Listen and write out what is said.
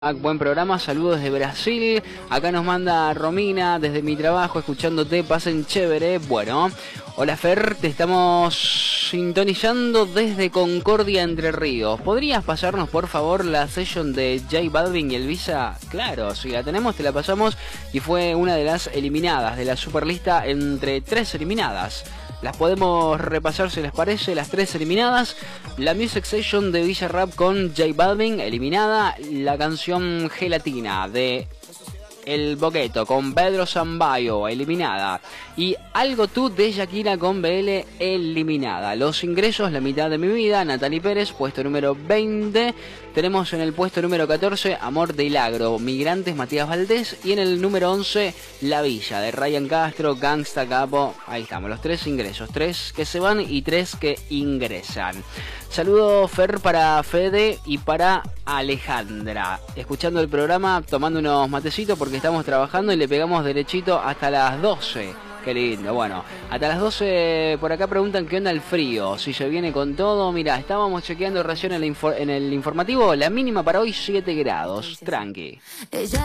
Buen programa, saludos desde Brasil. Acá nos manda Romina desde mi trabajo, escuchándote, pasen chévere. Bueno, hola Fer, te estamos sintonizando desde Concordia, Entre Ríos. ¿Podrías pasarnos por favor la session de J Balvin y Elvisa? Claro, si la tenemos te la pasamos y fue una de las eliminadas de la superlista entre 3 eliminadas. Las podemos repasar si les parece, las 3 eliminadas. La Music Session de Bizarrap con J Balvin, eliminada. La canción Gelatina de El Boqueto con Pedro Zambayo, eliminada. Y Algo Tú de Shakira con BL, eliminada. Los ingresos, La Mitad de mi Vida, Natalie Pérez, puesto número 20. Tenemos en el puesto número 14 Amor del Agro, Migrantes, Matías Valdés. Y en el número 11 La Villa de Ryan Castro, Gangsta Capo. Ahí estamos, los 3 ingresos, 3 que se van y 3 que ingresan. Saludo Fer para Fede y para Alejandra, escuchando el programa, tomando unos matecitos porque estamos trabajando y le pegamos derechito hasta las 12. Qué lindo, bueno, hasta las 12 por acá preguntan qué onda el frío, si se viene con todo. Mira, estábamos chequeando recién en el informativo, la mínima para hoy 7 grados, tranqui.